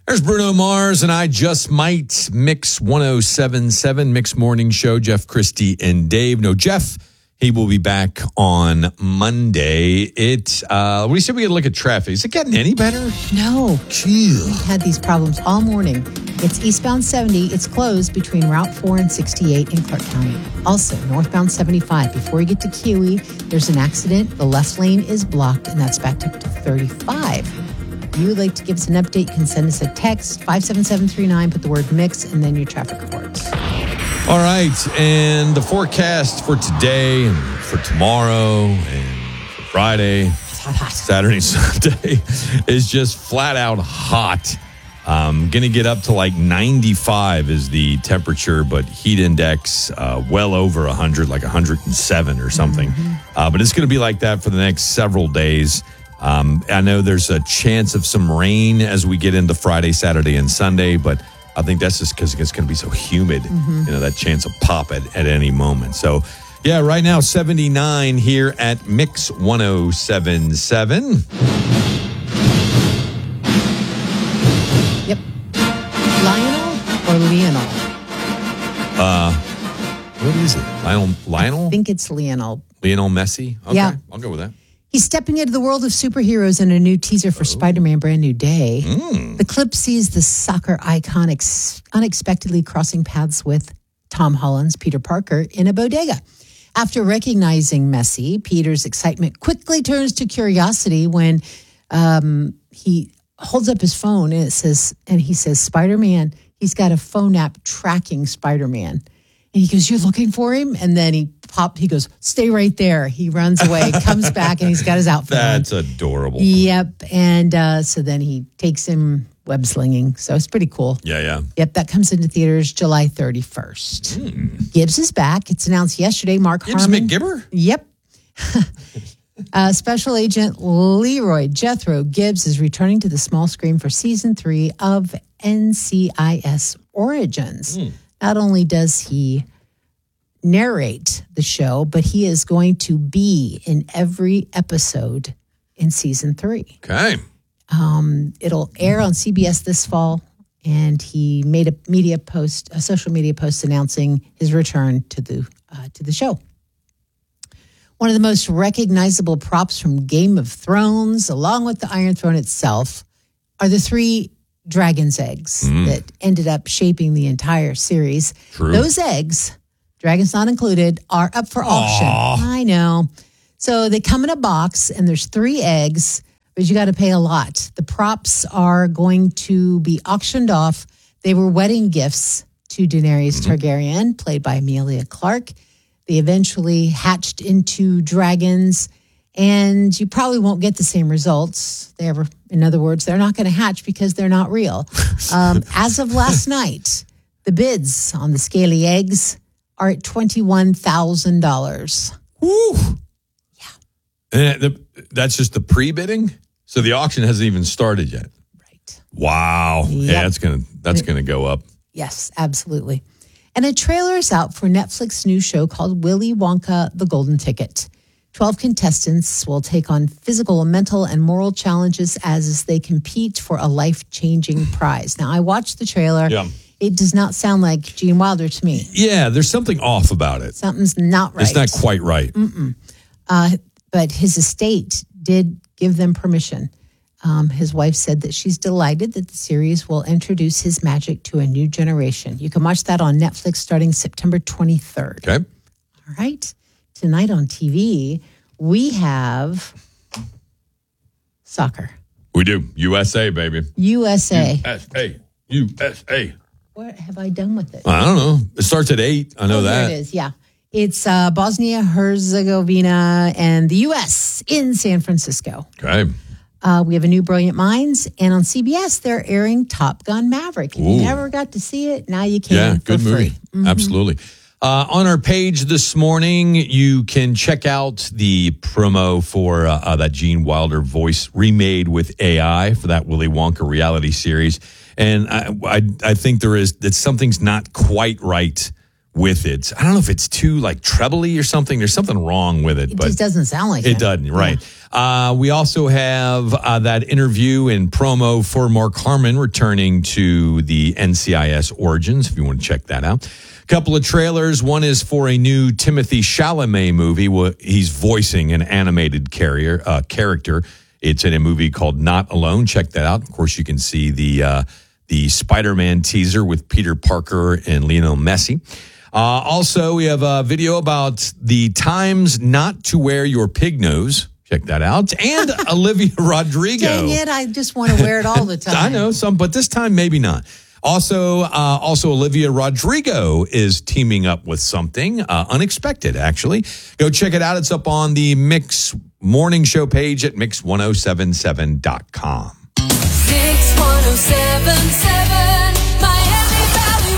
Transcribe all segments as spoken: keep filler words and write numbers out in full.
There's Bruno Mars and I Just Might. Mix one oh seven point seven, Mix Morning Show. Jeff, Christy, and Dave. No, Jeff, he will be back on Monday. It, uh, we said we got to look at traffic. Is it getting any better? No. Jeez. We've had these problems all morning. It's eastbound seventy. It's closed between Route four and sixty-eight in Clark County. Also, northbound seventy-five. Before you get to Kiwi, there's an accident. The left lane is blocked, and that's backed up to thirty-five. If you would like to give us an update, you can send us a text, five seven seven three nine, put the word mix, and then your traffic reports. All right, and the forecast for today and for tomorrow and for Friday, hot, hot. Saturday, Sunday is just flat out hot. Um, going to get up to like ninety-five is the temperature, but heat index uh, well over one hundred, like one hundred seven or something. Mm-hmm. Uh, but it's going to be like that for the next several days. Um, I know there's a chance of some rain as we get into Friday, Saturday, and Sunday, but I think that's just because it's going to be so humid, mm-hmm. you know, that chance of pop at, at any moment. So, yeah, right now, seventy-nine here at Mix one oh seven point seven. Yep. Lionel or Lionel? Uh, what is it? Lionel? Lionel? I think it's Lionel. Lionel Messi? Okay, yeah. I'll go with that. He's stepping into the world of superheroes in a new teaser for oh. Spider-Man Brand New Day. Mm. The clip sees the soccer icon ex- unexpectedly crossing paths with Tom Holland's Peter Parker in a bodega. After recognizing Messi, Peter's excitement quickly turns to curiosity when um, he holds up his phone and it says, and he says, Spider-Man, he's got a phone app tracking Spider-Man. And he goes, you're looking for him? And then he popped, he goes, stay right there. He runs away, comes back, and he's got his outfit That's on. adorable. Yep. And uh, so then he takes him web slinging. So it's pretty cool. Yeah, yeah. Yep, that comes into theaters July thirty-first. Mm. Gibbs is back. It's announced yesterday. Mark Gibbs Harmon. McGibber? Yep. uh, Special Agent Leroy Jethro Gibbs is returning to the small screen for season three of N C I S Origins. Mm. Not only does he narrate the show, but he is going to be in every episode in season three. Okay. Um, it'll air on C B S this fall, and he made a media post, a social media post announcing his return to the uh, to the show. One of the most recognizable props from Game of Thrones, along with the Iron Throne itself, are the three dragon's eggs mm. that ended up shaping the entire series. True. Those eggs, dragons not included, are up for auction. Aww. I know. So they come in a box, and there's three eggs, but you got to pay a lot. The props are going to be auctioned off. They were wedding gifts to Daenerys mm-hmm. Targaryen, played by Emilia Clarke. They eventually hatched into dragons, and you probably won't get the same results. They ever, in other words, they're not going to hatch because they're not real. Um, as of last night, the bids on the scaly eggs are at twenty-one thousand dollars. Woo! Yeah. And the, that's just the pre-bidding? So the auction hasn't even started yet? Right. Wow. Yep. Yeah, that's going to that's going to go up. Yes, absolutely. And a trailer is out for Netflix's new show called Willy Wonka, The Golden Ticket. twelve contestants will take on physical, mental, and moral challenges as they compete for a life-changing prize. Now, I watched the trailer. Yeah. It does not sound like Gene Wilder to me. Yeah, there's something off about it. Something's not right. It's not quite right. Mm-mm. Uh, but his estate did give them permission. Um, his wife said that she's delighted that the series will introduce his magic to a new generation. You can watch that on Netflix starting September twenty-third. Okay. All right. Tonight on T V, we have soccer. We do. U S A, baby. U S A. U S A. U S A. What have I done with it? I don't know. It starts at eight. I know oh, that. There it is, yeah. It's uh, Bosnia, Herzegovina, and the U S in San Francisco. Okay. Uh, we have a new Brilliant Minds, and on C B S, they're airing Top Gun Maverick. If Ooh. you never got to see it, now you can. Yeah, for good movie. Free. Mm-hmm. Absolutely. Uh, on our page this morning, you can check out the promo for uh, uh, that Gene Wilder voice remade with A I for that Willy Wonka reality series. And I, I, I think there is that something's not quite right with it. I don't know if it's too like trebly or something. There's something wrong with it. It but just doesn't sound like it. It doesn't, right. Yeah. Uh, we also have uh, that interview and promo for Mark Harmon returning to the N C I S Origins, if you want to check that out. A couple of trailers. One is for a new Timothée Chalamet movie. He's voicing an animated carrier, uh, character. It's in a movie called Not Alone. Check that out. Of course, you can see the uh, the Spider-Man teaser with Peter Parker and Lionel Messi. Uh, also, we have a video about the times not to wear your pig nose. Check that out. And Olivia Rodrigo. Dang it, I just want to wear it all the time. I know some, but this time maybe not. Also, uh, also Olivia Rodrigo is teaming up with something uh, unexpected, actually. Go check it out. It's up on the Mix Morning Show page at mix one oh seven seven dot com. Mix one oh seven seven, Miami Valley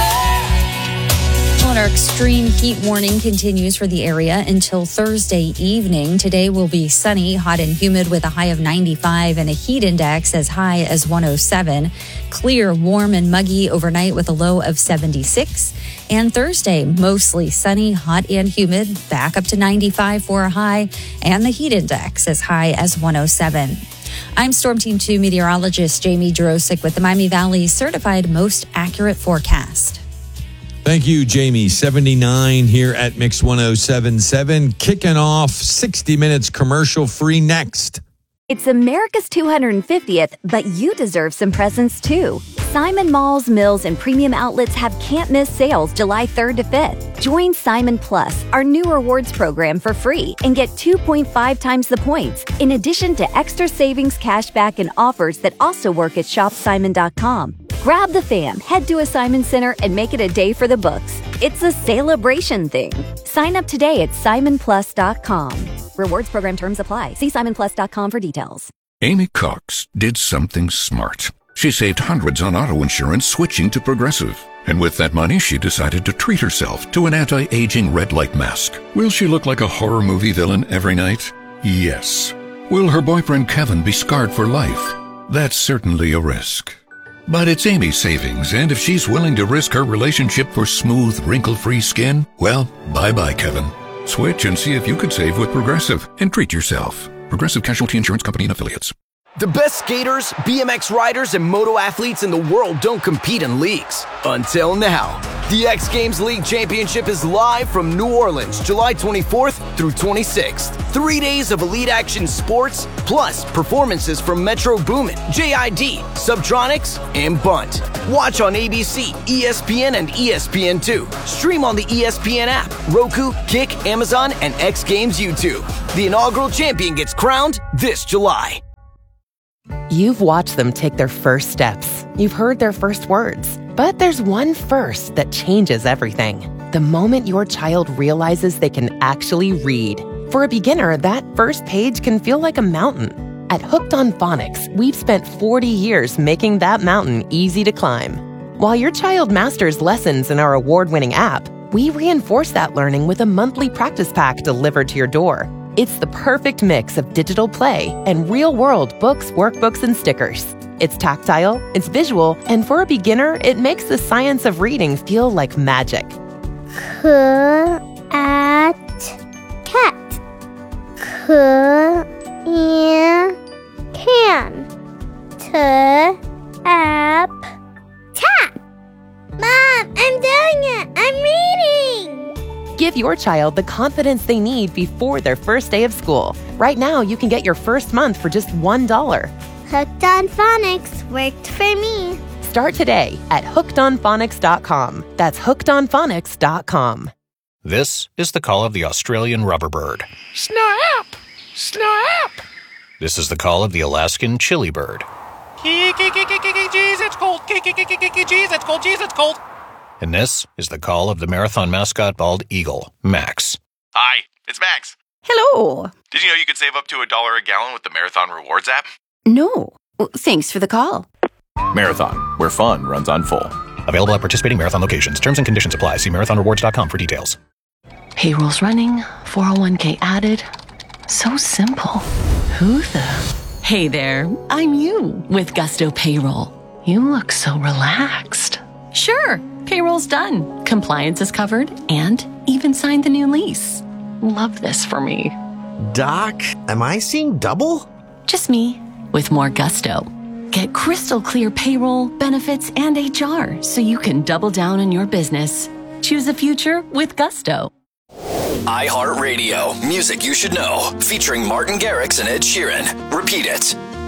weather. Well, our extreme heat warning continues for the area until Thursday evening. Today will be sunny, hot and humid with a high of ninety-five and a heat index as high as one oh seven. Clear, warm and muggy overnight with a low of seventy-six. And Thursday, mostly sunny, hot and humid, back up to ninety-five for a high and the heat index as high as one oh seven. I'm Storm Team two meteorologist Jamie Jurosik with the Miami Valley Certified Most Accurate Forecast. Thank you, Jamie. seventy-nine here at Mix one oh seven seven. Kicking off sixty minutes commercial free next. It's America's two hundred fiftieth, but you deserve some presents too. Simon Malls, Mills, and Premium Outlets have can't-miss sales July third to fifth. Join Simon Plus, our new rewards program, for free and get two point five times the points, in addition to extra savings, cashback, and offers that also work at shop simon dot com. Grab the fam, head to a Simon Center, and make it a day for the books. It's a celebration thing. Sign up today at simon plus dot com. Rewards program terms apply. See simon plus dot com for details. Amy Cox did something smart. She saved hundreds on auto insurance switching to Progressive. And with that money, she decided to treat herself to an anti-aging red light mask. Will she look like a horror movie villain every night? Yes. Will her boyfriend Kevin be scarred for life? That's certainly a risk. But it's Amy's savings, and if she's willing to risk her relationship for smooth, wrinkle-free skin, well, bye-bye, Kevin. Switch and see if you could save with Progressive and treat yourself. Progressive Casualty Insurance Company and Affiliates. The best skaters, B M X riders, and moto athletes in the world don't compete in leagues. Until now. The X Games League Championship is live from New Orleans, July twenty-fourth through twenty-sixth. Three days of elite action sports, plus performances from Metro Boomin, J I D, Subtronics, and Bunt. Watch on A B C, E S P N, and E S P N two. Stream on the E S P N app, Roku, Kick, Amazon, and X Games YouTube. The inaugural champion gets crowned this July. You've watched them take their first steps. You've heard their first words. But there's one first that changes everything. The moment your child realizes they can actually read. For a beginner, that first page can feel like a mountain. At Hooked on Phonics, we've spent forty years making that mountain easy to climb. While your child masters lessons in our award-winning app, we reinforce that learning with a monthly practice pack delivered to your door. It's the perfect mix of digital play and real-world books, workbooks, and stickers. It's tactile, it's visual, and for a beginner, it makes the science of reading feel like magic. Cat, cat. Can, can. Tap, tap. Mom, I'm doing it. I'm reading. Give your child the confidence they need before their first day of school. Right now, you can get your first month for just one dollar. Hooked on Phonics worked for me. Start today at hooked on phonics dot com. That's hooked on phonics dot com. This is the call of the Australian rubberbird. Snap! Snap! This is the call of the Alaskan chili bird. Jeez, it's cold. Jeez, it's cold. Jeez, it's cold. And this is the call of the marathon mascot bald eagle, Max. Hi, it's Max. Hello. Did you know you could save up to a dollar a gallon with the Marathon Rewards app? No. Well, thanks for the call. Marathon, where fun runs on full. Available at participating Marathon locations. Terms and conditions apply. See marathon rewards dot com for details. Payroll's running, four oh one k added. So simple. Who the? Hey there, I'm you with Gusto Payroll. You look so relaxed. Sure. Payroll's done, compliance is covered, and even signed the new lease. Love this for me. Doc, am I seeing double? Just me, with more gusto. Get crystal clear payroll, benefits, and H R so you can double down on your business. Choose a future with gusto. iHeartRadio, music you should know, featuring Martin Garrix and Ed Sheeran. Repeat it.